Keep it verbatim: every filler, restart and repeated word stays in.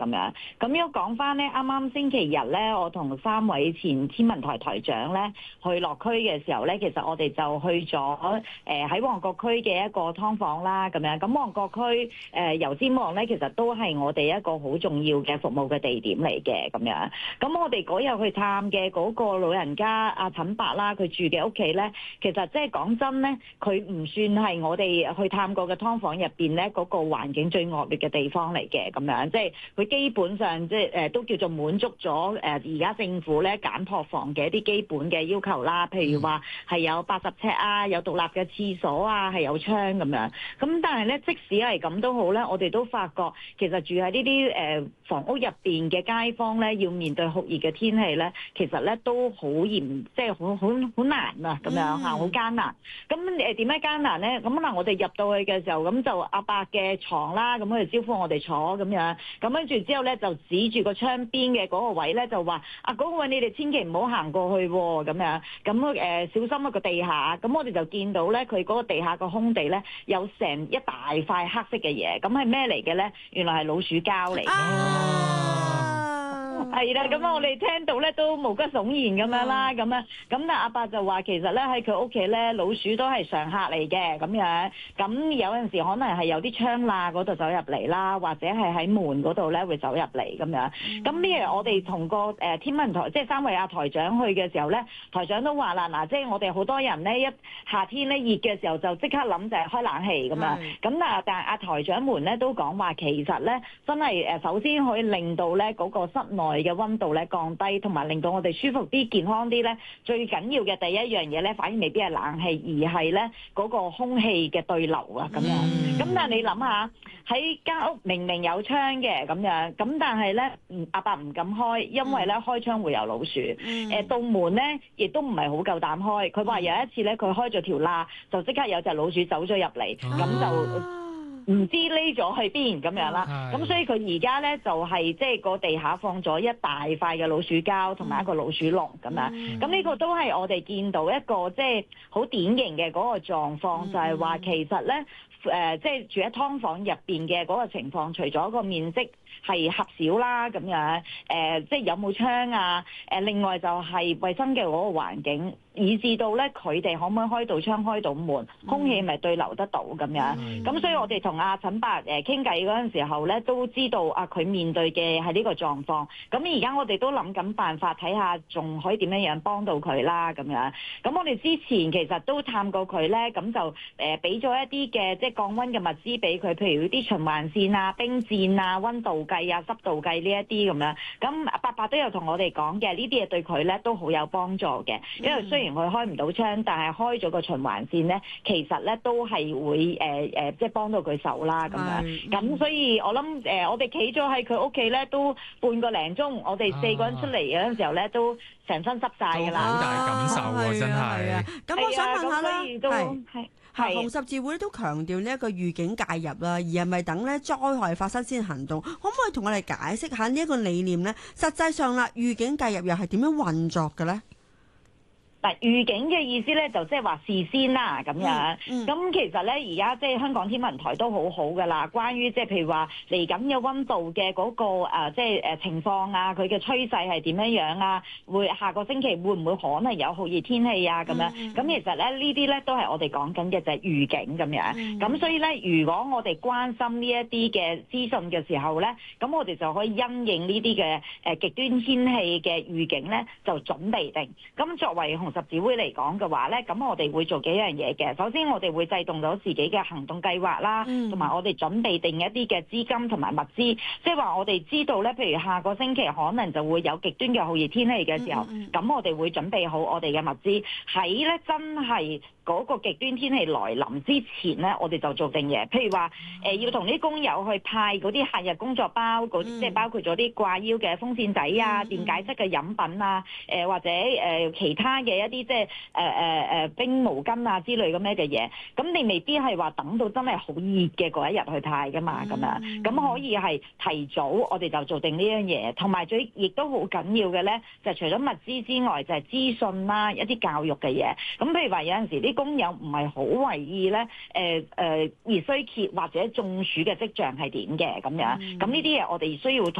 樣。咁如果講翻咧，啱啱星期日咧，我同三位前天文台台長咧去落區嘅時候咧，其實我哋就去咗誒喺旺角區嘅一個劏房啦，咁樣。咁旺角區誒、呃、油尖旺咧，其實都係我哋一個好重要嘅服務嘅地點嚟嘅，咁樣。咁我哋嗰日去探嘅嗰個老人家阿陳伯啦，佢住嘅屋企咧，其實即係講真咧，佢唔算係我哋去探過嘅劏房入邊咧嗰個環境最惡劣嘅地方嚟嘅，咁樣。即係佢基本上即係誒都叫做滿足咗誒而家政府咧簡樸房嘅一啲基本嘅要求啦，譬如話係有八十尺啊，有獨立嘅廁所啊，係有窗咁樣。咁但係咧，即使係咁都好咧，我哋都發覺其實住喺呢啲誒房屋入邊嘅街坊咧，要面對酷熱嘅天氣咧，其實咧都好嚴，即係好好好難啊，咁樣嚇，好艱難。咁誒點解艱難咧？咁可能我哋入到去嘅時候，咁就阿伯嘅床啦，咁佢哋招呼我哋坐咁樣。咁跟住之後咧，就指住個窗邊嘅嗰個位咧，就話啊嗰、嗰個位你哋千祈唔好行過去喎，咁樣。咁誒、呃、小心一個地下。咁我哋就見到咧，佢嗰個地下個空地咧，有成一大塊黑色嘅嘢。咁係咩嚟嘅咧？原來係老鼠膠嚟嘅。 啊係啦，咁我哋聽到咧都毛骨悚然咁樣啦，咁樣咁但阿伯就話其實咧喺佢屋企咧老鼠都係常客嚟嘅咁樣，咁有陣時可能係有啲窗罅嗰度走入嚟啦，或者係喺門嗰度咧會走入嚟咁樣。咁呢日我哋同個誒天文台即係三位阿台長去嘅時候咧，台長都話啦，嗱即係我哋好多人咧一夏天咧熱嘅時候就即刻諗就係開冷氣咁樣，咁啊但係阿台長們咧都講話其實咧真係誒首先可以令到咧嗰個室內嘅溫度咧降低，同埋令到我哋舒服啲、健康啲咧。最緊要嘅第一樣嘢咧，反而未必係冷氣，而係咧嗰個空氣嘅對流啊咁樣。咁、嗯、但係你諗下，喺間屋明明有窗嘅咁樣，咁但係咧，阿伯唔敢開，因為咧開窗會有老鼠。誒、嗯，道門咧亦都唔係好夠膽開。佢話有一次咧，佢開咗條罅，就即刻有隻老鼠走咗入嚟，咁、啊、就。唔知匿咗去邊咁樣啦，咁所以佢而家咧就係即係個地下放咗一大塊嘅老鼠膠同埋一個老鼠籠咁樣，咁呢個都係我哋見到一個即係好典型嘅嗰個狀況，就係話其實咧誒即係住喺劏房入邊嘅嗰個情況，除咗個面積係狹小啦咁樣，誒即係有冇窗啊？誒另外就係衞生嘅嗰個環境。以至到咧，佢哋可唔可以開到窗、開到門，空氣咪對流得到咁樣？咁、嗯、所以我哋同阿陳伯誒傾偈嗰陣時候咧，都知道啊，佢面對嘅係呢個狀況。咁而家我哋都諗緊辦法，睇下仲可以點樣樣幫到佢啦咁樣。咁我哋之前其實都探過佢咧，咁就誒俾咗一啲嘅即係降溫嘅物資俾佢，譬如啲循環線啊、冰箭啊、溫度計啊、濕度計呢一啲咁樣。咁伯伯都有同我哋講嘅，呢啲嘢對佢咧都好有幫助嘅，因為雖然佢開唔到窗，但係開咗個循環線咧，其實咧都係會誒誒、呃呃，即係幫到佢手啦咁樣。咁所以我諗誒、呃，我哋企咗喺佢屋企咧，都半個零鐘，我哋四個人出嚟嗰陣時候咧，都成身濕晒㗎啦。 好大感受喎、啊，真係。 咁我想問下啦， 係係紅十字會都強調呢一個預警介入啦，而係咪等咧災害發生先行動？可唔可以同我哋解釋下呢一個理念咧？實際上啦，預警介入又係點樣運作嘅咧？ 嗱，預警嘅意思咧，就即係話事先啦咁樣。咁、嗯嗯、其實咧，而家即係香港天文台都好好噶啦。關於即係譬如話嚟緊嘅溫度嘅嗰、那個誒，即係誒情況啊，佢嘅趨勢係點樣樣啊？會下個星期會唔會可能有酷熱天氣啊？咁樣咁、嗯嗯、其實咧呢啲咧都係我哋講緊嘅就係預警咁樣。咁、嗯、所以咧，如果我哋關心呢一啲嘅資訊嘅時候咧，咁我哋就可以因應呢啲嘅誒極端天氣嘅預警咧，就準備定。咁作為紅十字會嚟講嘅話咧，咁我哋會做幾樣嘢嘅。首先，我哋會制定咗自己嘅行動計劃啦，同埋我哋準備定一啲嘅資金同埋物資。即係話我哋知道咧，譬如下個星期可能就會有極端嘅酷熱天氣嘅時候，咁我哋會準備好我哋嘅物資喺咧真係嗰個極端天氣來臨之前咧，我哋就做定嘢。譬如話誒、呃，要同啲工友去派嗰啲夏日工作包，嗰啲即係包括咗啲掛腰嘅風扇仔啊、電解質嘅飲品啊，誒、呃、或者誒、呃、其他嘅一啲即係誒誒誒冰毛巾啊之類咁樣嘅嘢。咁你未必係話等到真係好熱嘅嗰一日去派噶嘛，咁樣咁可以係提早我哋就做定呢樣嘢。同埋最亦都好緊要嘅咧，就除咗物資之外，就係、是、資訊啦、一啲教育嘅嘢。咁譬如話有陣時啲工友唔係好為意咧，誒誒熱衰竭或者中暑嘅跡象係點嘅咁樣，咁呢啲嘢我哋需要。